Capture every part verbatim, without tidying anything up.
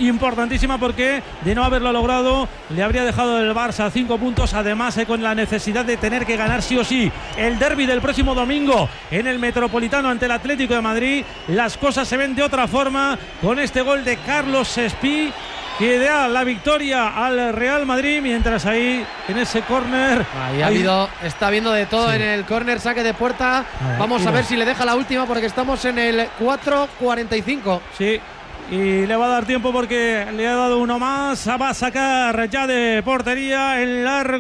importantísima, porque de no haberlo logrado le habría dejado el Barça cinco puntos, además eh, con la necesidad de tener que ganar sí o sí el derbi del próximo domingo en el Metropolitano ante el Atlético de Madrid. Las cosas se ven de otra forma con este gol de Carlos Espí, que da la victoria al Real Madrid, mientras ahí en ese córner ahí ha habido, está viendo de todo. Sí. En el córner, saque de puerta. Ver, vamos a ver si le deja la última, porque estamos en el cuatro cuarenta y cinco. Sí, y le va a dar tiempo porque le ha dado uno más. Va a sacar ya de portería el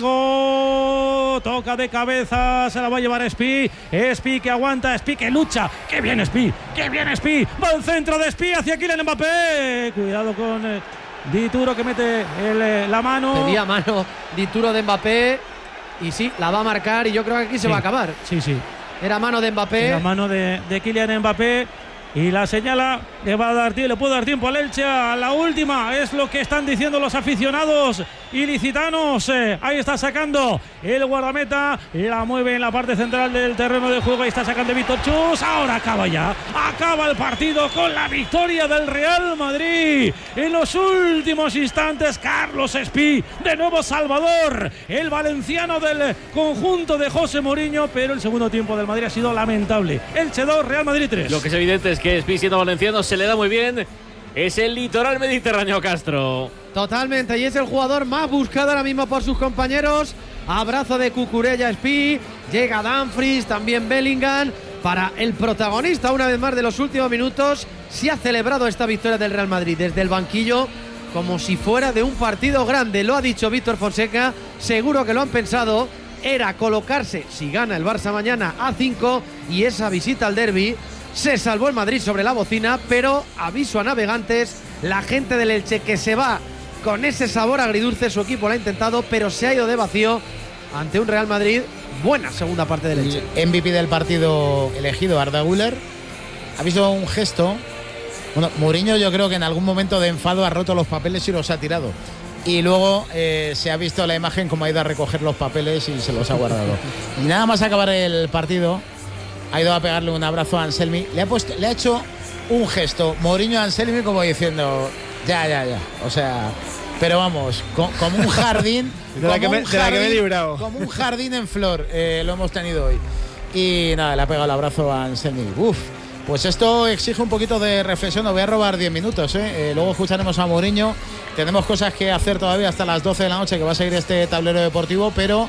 largo, toca de cabeza, se la va a llevar Espí. Espí que aguanta, Espí que lucha. ¡Qué bien Espí! ¡Qué bien Espí! Va el centro de Espí hacia Kylian Mbappé. Cuidado con eh, Dituro, que mete el, la mano. Pedía mano Dituro de Mbappé. Y sí, la va a marcar, y yo creo que aquí se sí, va a acabar. Sí, sí. Era mano de Mbappé. Era mano de, de Kylian Mbappé. Y la señala, le va a dar tiempo, le puede dar tiempo al Elche a la última, es lo que están diciendo los aficionados ilicitanos. Eh, ahí está sacando el guardameta, la mueve en la parte central del terreno de juego, ahí está sacando Víctor Chus. Ahora acaba ya, acaba el partido con la victoria del Real Madrid. En los últimos instantes, Carlos Espí, de nuevo Salvador, el valenciano del conjunto de José Mourinho, pero el segundo tiempo del Madrid ha sido lamentable. Elche dos, Real Madrid tres. Lo que es evidente es que que Espí, siendo valenciano, se le da muy bien. Es el litoral mediterráneo, Castro. Totalmente, y es el jugador más buscado ahora mismo por sus compañeros. Abrazo de Cucurella Espí, llega Dumfries, también Bellingham. Para el protagonista, una vez más, de los últimos minutos, se ha celebrado esta victoria del Real Madrid desde el banquillo como si fuera de un partido grande. Lo ha dicho Víctor Fonseca, seguro que lo han pensado. Era colocarse, si gana el Barça mañana, a cinco, y esa visita al derbi. Se salvó el Madrid sobre la bocina, pero aviso a navegantes, la gente del Elche, que se va con ese sabor agridulce. Su equipo lo ha intentado, pero se ha ido de vacío ante un Real Madrid. Buena segunda parte del Elche. El M V P del partido elegido, Arda Güler, ha visto un gesto. Bueno, Mourinho, yo creo que en algún momento de enfado ha roto los papeles y los ha tirado. Y luego eh, se ha visto la imagen como ha ido a recoger los papeles y se los ha guardado. Y nada más acabar el partido, ha ido a pegarle un abrazo a Anselmi. Le ha, puesto, le ha hecho un gesto Mourinho a Anselmi como diciendo ya, ya, ya. O sea, pero vamos, co como un jardín. de, la que me, de la que me he librado. Como un jardín en flor, eh, lo hemos tenido hoy. Y nada, le ha pegado el abrazo a Anselmi. Uf, pues esto exige un poquito de reflexión. Nos voy a robar diez minutos. ¿eh? Eh, luego escucharemos a Mourinho. Tenemos cosas que hacer todavía hasta las doce de la noche, que va a seguir este tablero deportivo, pero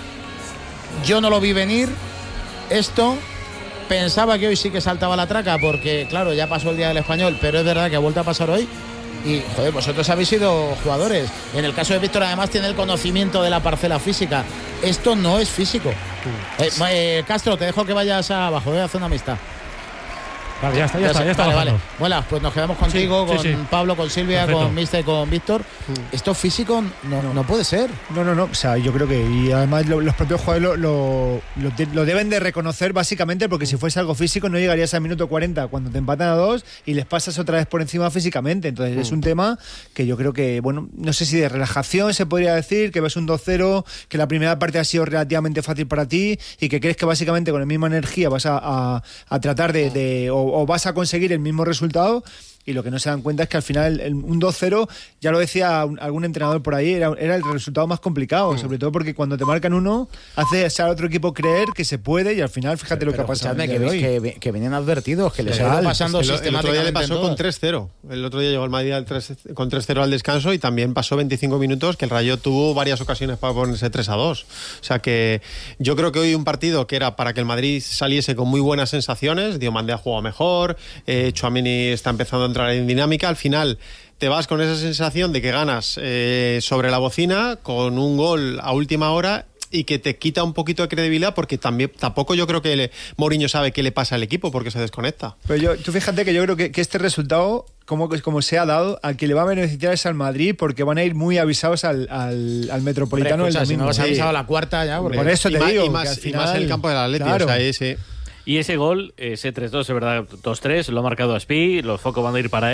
yo no lo vi venir. Esto... Pensaba que hoy sí que saltaba la traca, porque claro, ya pasó el día del Español, pero es verdad que ha vuelto a pasar hoy. Y joder, vosotros habéis sido jugadores. En el caso de Víctor, además, tiene el conocimiento de la parcela física. Esto no es físico. Eh, eh, Castro, te dejo que vayas abajo, voy a hacer una amistad. Vale, ya está, ya, ya está, ya está. Vale, vale. Bueno, pues nos quedamos contigo, sí, con sí, sí. Pablo, con Silvia, perfecto, con Mister y con Víctor. Mm. Esto físico no, no, no puede ser. No, no, no. O sea, yo creo que, y además lo, los propios jugadores lo, lo, lo, lo deben de reconocer, básicamente, porque si fuese algo físico no llegarías al minuto cuarenta cuando te empatan a dos y les pasas otra vez por encima físicamente. Entonces mm. es un tema que yo creo que, bueno, no sé si de relajación se podría decir, que ves un dos cero, que la primera parte ha sido relativamente fácil para ti y que crees que básicamente con la misma energía vas a, a, a tratar de, de o, o vas a conseguir el mismo resultado, y lo que no se dan cuenta es que al final el, el, un dos cero, ya lo decía un, algún entrenador por ahí, era, era el resultado más complicado, mm. sobre todo porque cuando te marcan uno hace al otro equipo creer que se puede, y al final fíjate pero, lo que ha pasado. Que, veis, que, que venían advertidos, que les ha ido pasando es que lo, sistemáticamente. El otro día le pasó con tres cero. El otro día llegó el Madrid al tres, con tres cero al descanso, y también pasó veinticinco minutos que el Rayo tuvo varias ocasiones para ponerse tres a dos. O sea que yo creo que hoy un partido que era para que el Madrid saliese con muy buenas sensaciones. Diomandé ha jugado mejor, eh, Tchouaméni está empezando a entrar en dinámica. Al final te vas con esa sensación de que ganas eh, sobre la bocina con un gol a última hora, y que te quita un poquito de credibilidad, porque también tampoco yo creo que le, Mourinho sabe qué le pasa al equipo, porque se desconecta. Pero yo, tú fíjate que yo creo que, que este resultado, como, como se ha dado, al que le va a beneficiar es al Madrid, porque van a ir muy avisados al, al, al Metropolitano. Hombre, escucha, el domingo. Si no vas sí. avisado a la cuarta ya, porque... por eso te y digo, más, y más, al final, y más el campo del Atleti, claro. O sea, ese... Y ese gol, ese tres dos, es verdad, dos tres, lo ha marcado Espí, los focos van a ir para él,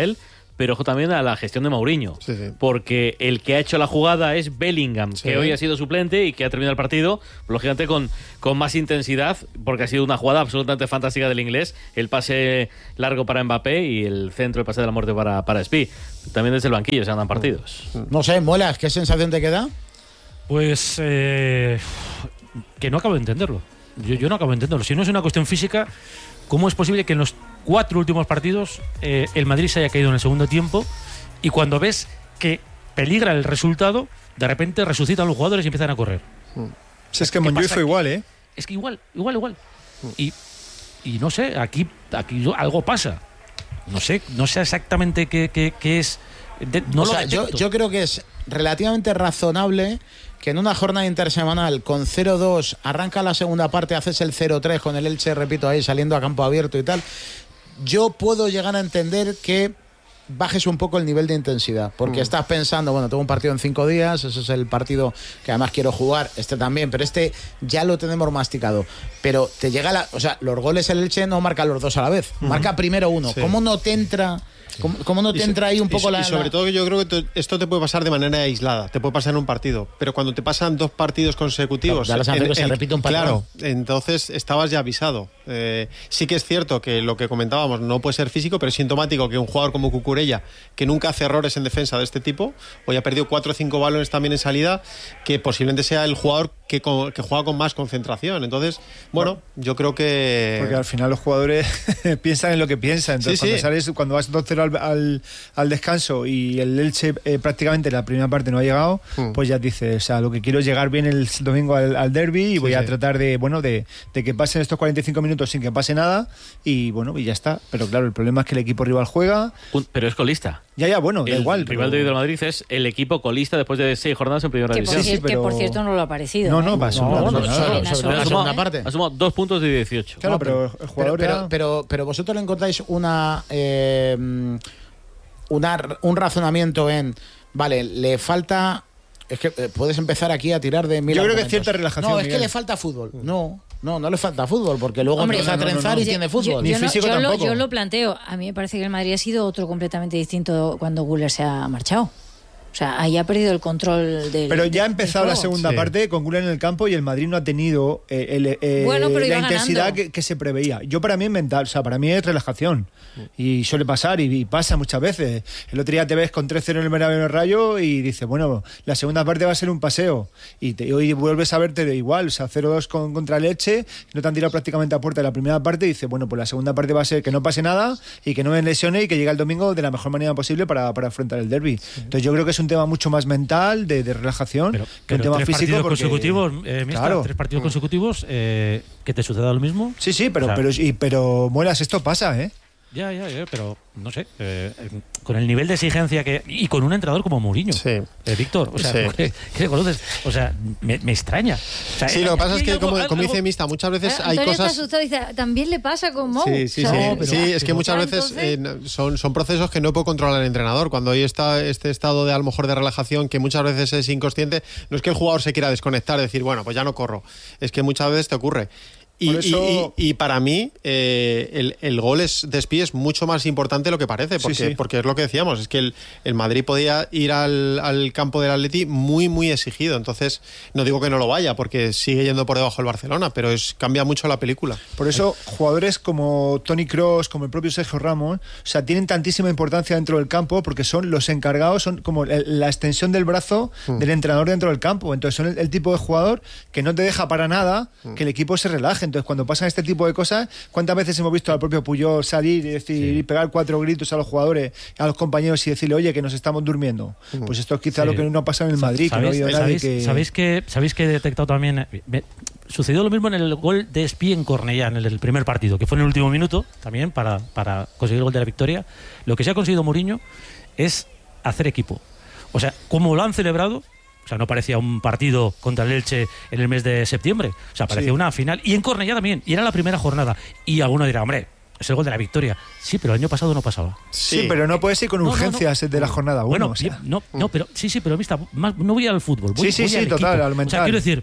pero ojo también a la gestión de Mourinho, Sí, sí. porque el que ha hecho la jugada es Bellingham, Sí. que hoy ha sido suplente y que ha terminado el partido, lógicamente con, con más intensidad, porque ha sido una jugada absolutamente fantástica del inglés, el pase largo para Mbappé y el centro, el pase de la muerte para, para Spi. También desde el banquillo se andan partidos. No sé, Muelas, ¿qué sensación te queda? Pues eh, que no acabo de entenderlo. Yo, yo no acabo de entenderlo. Si no es una cuestión física, ¿cómo es posible que en los cuatro últimos partidos eh, el Madrid se haya caído en el segundo tiempo y cuando ves que peligra el resultado, de repente resucitan los jugadores y empiezan a correr? Si es que ¿Qué Montjuic pasa? fue igual, ¿eh? Es que igual, igual, igual. Y, y no sé, aquí, aquí algo pasa. No sé, no sé exactamente qué, qué, qué es. De- no o lo sea, yo, detecto. yo creo que es relativamente razonable que en una jornada intersemanal con cero dos arranca la segunda parte, haces el cero tres con el Elche, repito, ahí saliendo a campo abierto y tal. Yo puedo llegar a entender que bajes un poco el nivel de intensidad, porque Mm. estás pensando, bueno, tengo un partido en cinco días, ese es el partido que además quiero jugar, este también, pero este ya lo tenemos masticado. Pero te llega la, o sea, los goles el Elche no marca los dos a la vez, marca primero uno. Sí. ¿Cómo no te entra, cómo, cómo no te Y so- entra ahí un y poco so- la, Y sobre la- todo que yo creo que te- esto te puede pasar de manera aislada, te puede pasar en un partido, pero cuando te pasan dos partidos consecutivos, Da la sensación en- que se en- repite un patrón. claro, entonces estabas ya avisado. Eh, sí que es cierto que lo que comentábamos no puede ser físico, pero es sintomático que un jugador como Cucurella, que nunca hace errores en defensa de este tipo, hoy ha perdido cuatro o cinco balones también en salida, que posiblemente sea el jugador que, co- que juega con más concentración. Entonces, bueno, yo creo que... Porque al final los jugadores piensan en lo que piensan. Entonces, Sí, cuando sí. sales, cuando vas dos cero al, al, al descanso y el Elche eh, prácticamente en la primera parte no ha llegado, Mm. pues ya dices, o sea, lo que quiero es llegar bien el domingo al, al derbi y Sí, voy a sí. tratar de, bueno, de, de que pasen estos cuarenta y cinco minutos sin que pase nada y bueno, y ya está. Pero claro, el problema es que el equipo rival juega. Un- pero es colista. Ya, ya, bueno, da El igual. rival pero- de Madrid es el equipo colista después de seis jornadas en primera Que por, división. sí, cier- que pero- por cierto no lo ha parecido. No, ¿eh? no, va, No, no, no, no, no, no, sobre- en sobre absoluto. la Ha segunda sumado- parte. ha sumado dos puntos de dieciocho. Claro, pero el Pero, jugador pero, era- pero, pero vosotros le encontráis una, eh, una un razonamiento en, vale, le falta, es que eh, puedes empezar aquí a tirar de mil Yo creo que argumentos. cierta relajación, No, es que Miguel. le falta fútbol. No, no, no le falta fútbol, porque luego Hombre, empieza no, no, a no, trenzar no. y tiene fútbol. Yo, Ni yo no- físico yo lo, tampoco. yo lo planteo. A mí me parece que el Madrid ha sido otro completamente distinto cuando Güler se ha marchado. O sea, ahí ha perdido el control del. Pero ya ha del empezado la juego. segunda Sí. parte con Güler en el campo y el Madrid no ha tenido eh, el, eh, Bueno, pero la iba intensidad ganando. que, que se preveía. Yo para mí es mental, o sea, para mí es relajación. Y suele pasar y, y pasa muchas veces. El otro día te ves con tres cero en el Bernabéu Rayo y dices, bueno, la segunda parte va a ser un paseo. Y, te, y hoy vuelves a verte de igual, o sea, cero dos con, contra el Elche, no te han tirado prácticamente a puerta de la primera parte y dices, bueno, pues la segunda parte va a ser que no pase nada y que no me lesione y que llegue el domingo de la mejor manera posible para, para afrontar el derbi. Entonces yo creo que es un tema mucho más mental, de, de relajación, Pero, que un pero tema tres físico. partidos porque- consecutivos, eh, mister, Claro. tres partidos consecutivos, eh, que te suceda lo mismo. Sí, sí, pero, O sea, pero, y, pero Muelas, esto pasa, ¿eh? Ya, ya, ya, pero no sé, eh, eh, con el nivel de exigencia que y con un entrenador como Mourinho, Sí. eh, Víctor, o sea, Sí. que, que le conoces, o sea, me, me extraña. O sea, Sí, eh, lo que pasa aquí es que, hay algo- como, como algo- dice Mista, muchas veces Eh, hay Antonio está cosas... asustado y dice, también le pasa con Mou. Sí, sí, O sí. sea, pero- Sí, es que pero- muchas Entonces- veces eh, son, son procesos que no puede controlar el entrenador. Cuando hay esta, este estado de a lo mejor de relajación que muchas veces es inconsciente, no es que el jugador se quiera desconectar, decir, bueno, pues ya no corro. Es que muchas veces te ocurre. Y, Por eso- y- y- y para mí eh, el, el gol es, de Spi es mucho más importante de lo que parece, porque, Sí, sí. porque es lo que decíamos, es que el, el Madrid podía ir al, al campo del Atleti muy, muy exigido. Entonces, no digo que no lo vaya, porque sigue yendo por debajo el Barcelona, pero es, cambia mucho la película. Por eso, jugadores como Toni Kroos, como el propio Sergio Ramos, o sea, tienen tantísima importancia dentro del campo porque son los encargados, son como el- la extensión del brazo del entrenador dentro del campo. Entonces, son el, el tipo de jugador que no te deja para nada que el equipo se relaje. Entonces, cuando pasan este tipo de cosas, ¿cuántas veces hemos visto al propio Puyol salir y decir y pegar cuatro gritos a los jugadores, a los compañeros y decirle, oye, que nos estamos durmiendo? Pues esto es quizá Sí. lo que no ha pasado en el Madrid, que no ha ¿Sabéis, habido nadie sabéis- que... sabéis que sabéis que he detectado también eh, me- sucedió lo mismo en el gol de Spi en Cornellá en el, el primer partido, que fue en el último minuto también para, para conseguir el gol de la victoria. Lo que se ha conseguido Mourinho es hacer equipo. O sea, como lo han celebrado, o sea, no parecía un partido contra el Elche en el mes de septiembre, o sea, parecía Sí. una final, y en Cornellá también, y era la primera jornada, y alguno dirá, hombre, es el gol de la victoria. Sí, pero el año pasado no pasaba. Sí, pero no puedes ir con No, no, urgencias de la jornada uno. Bueno, o sea. no, no, pero sí, sí, pero vista, más, no voy al fútbol. Voy, Sí, sí, voy sí, al total, equipo. al O sea, mental. quiero decir,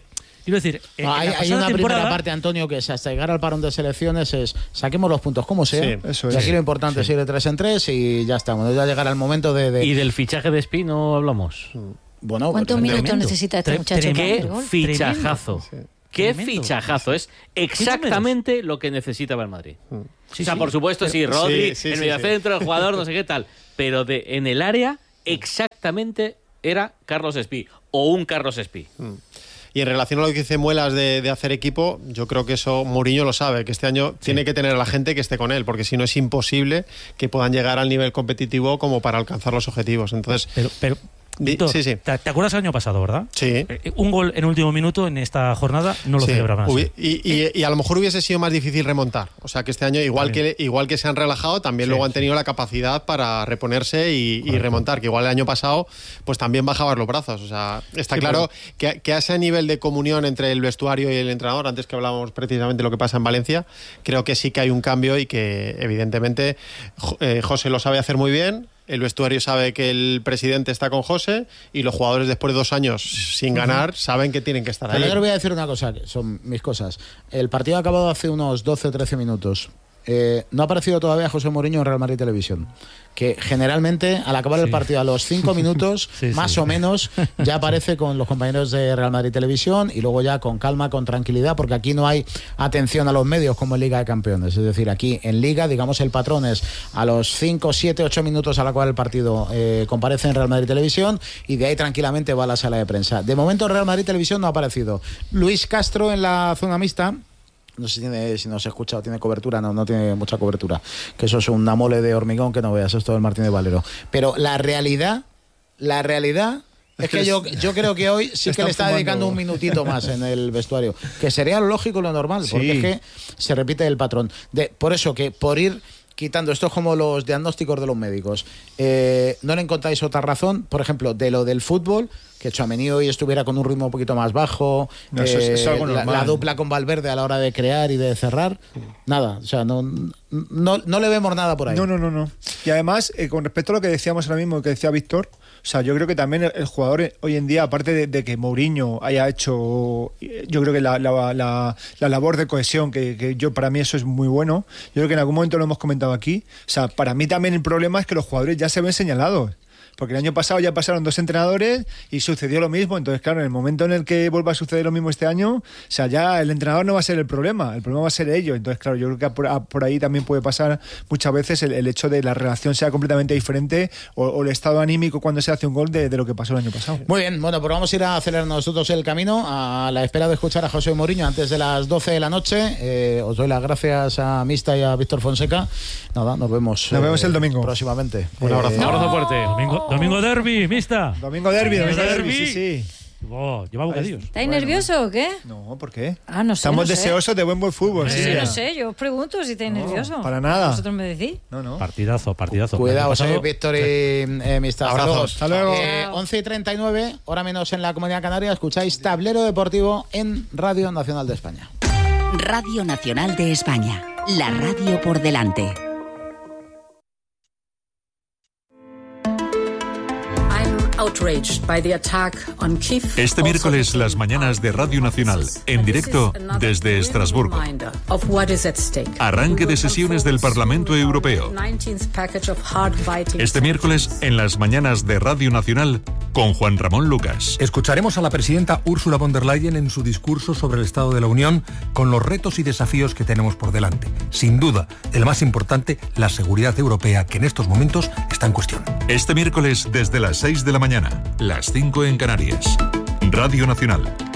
Quiero decir, en, No, hay, en la hay una temporada, primera parte, Antonio, que es hasta llegar al parón de selecciones es saquemos los puntos como sea. Sí, eso y es. aquí lo importante es ir de tres en tres y ya estamos. Ya llegará el momento de. de Y del fichaje de Espí no hablamos. bueno, ¿Cuántos tremendo. minutos necesita este Tre- muchacho para ¡Qué hacer gol? fichajazo! Qué Tremendo. fichajazo. Es exactamente lo que necesitaba el Madrid. Sí, o sea, sí. por supuesto, sí, Rodri, Sí, sí, el sí, mediocentro, el jugador, no sé qué tal. Pero de, en el área, exactamente era Carlos Espí. O un Carlos Espí. Y en relación a lo que dice Muelas de, de hacer equipo, yo creo que eso Mourinho lo sabe, que este año sí. tiene que tener a la gente que esté con él, porque si no es imposible que puedan llegar al nivel competitivo como para alcanzar los objetivos. Entonces, Pero, pero Di- Víctor, sí, sí. ¿te, te acuerdas el año pasado, verdad? Sí. Eh, un gol en último minuto en esta jornada no lo Sí, celebraban así. hubi- y, y- y a lo mejor hubiese sido más difícil remontar. O sea que este año, igual que, igual que se han relajado, también Sí, luego han sí. tenido la capacidad para reponerse y, y Correcto. remontar. Que igual el año pasado, pues también bajaban los brazos. O sea, está Sí, claro que, que a ese nivel de comunión entre el vestuario y el entrenador, antes que hablábamos precisamente de lo que pasa en Valencia, creo que sí que hay un cambio y que evidentemente Jo- eh, José lo sabe hacer muy bien. El vestuario sabe que el presidente está con José y los jugadores después de dos años sin ganar saben que tienen que estar Pero ahí. yo les voy a decir una cosa, que son mis cosas. El partido ha acabado hace unos doce o trece minutos. Eh, no ha aparecido todavía José Mourinho en Real Madrid Televisión, que generalmente al acabar Sí. el partido a los cinco minutos, Sí, más sí. o menos, ya aparece con los compañeros de Real Madrid Televisión y luego ya con calma, con tranquilidad, porque aquí no hay atención a los medios como en Liga de Campeones. Es decir, aquí en Liga, digamos, el patrón es a los cinco, siete, ocho minutos al acabar el partido eh, comparece en Real Madrid Televisión y de ahí tranquilamente va a la sala de prensa. De momento en Real Madrid Televisión no ha aparecido Luis Castro en la zona mixta. No sé si, tiene, si no se escucha o tiene cobertura, no, no tiene mucha cobertura. Que eso es una mole de hormigón que no veas, esto del Martínez Valero. Pero la realidad, la realidad es que yo, yo creo que hoy sí que Están le está fumando. dedicando un minutito más en el vestuario. Que sería lo lógico y lo normal, Sí. porque es que se repite el patrón. De, por eso que por ir quitando, esto es como los diagnósticos de los médicos. Eh, ¿No le encontráis otra razón? Por ejemplo, de lo del fútbol, que Tchouaméni hoy estuviera con un ritmo un poquito más bajo, No, eso es- eh, eso es algo la, normal. la dupla con Valverde a la hora de crear y de cerrar, nada, o sea, no, no, no le vemos nada por ahí. No, no, no, no. Y además, eh, con respecto a lo que decíamos ahora mismo, que decía Víctor, o sea, yo creo que también el, el jugador eh, hoy en día, aparte de, de que Mourinho haya hecho, eh, yo creo que la, la, la, la labor de cohesión, que, que yo para mí eso es muy bueno, yo creo que en algún momento lo hemos comentado aquí, o sea, para mí también el problema es que los jugadores ya se ven señalados. Porque el año pasado ya pasaron dos entrenadores y sucedió lo mismo. Entonces, claro, en el momento en el que vuelva a suceder lo mismo este año, o sea, ya el entrenador no va a ser el problema, el problema va a ser ellos. Entonces, claro, yo creo que por, por ahí también puede pasar muchas veces el, el hecho de la relación sea completamente diferente o, o el estado anímico cuando se hace un gol de, de lo que pasó el año pasado. Muy bien, bueno, pues vamos a ir a acelerar nosotros el camino a la espera de escuchar a José Mourinho antes de las doce de la noche. Eh, os doy las gracias a Mista y a Víctor Fonseca. Nada, nos vemos. Nos vemos el domingo. Próximamente. Un abrazo. Un abrazo fuerte. Domingo, domingo derbi, mista. Domingo derbi, domingo Derbi. derbi, sí, sí. Oh, lleva bocadillos. ¿Estáis nerviosos o qué? No, ¿por qué? Ah, no sé. Estamos no sé. deseosos de buen buen fútbol. Sí, Sí, Silvia. no sé, yo os pregunto si estáis No, nerviosos. para nada. Vosotros me decís. No, no. Partidazo, partidazo. Cuidado, El año soy pasado- Víctor y eh, Mista. Hasta Abrazos. luego. Hasta luego. Eh, once y treinta y nueve, hora menos en la Comunidad Canaria. Escucháis Tablero Deportivo en Radio Nacional de España. Radio Nacional de España. La radio por delante. Este miércoles las mañanas de Radio Nacional, en directo desde Estrasburgo. Arranque de sesiones del Parlamento Europeo. Este miércoles en las mañanas de Radio Nacional con Juan Ramón Lucas. Escucharemos a la presidenta Ursula von der Leyen en su discurso sobre el Estado de la Unión con los retos y desafíos que tenemos por delante. Sin duda, el más importante, la seguridad europea, que en estos momentos está en cuestión. Este miércoles desde las seis de la mañana, las cinco en Canarias. Radio Nacional,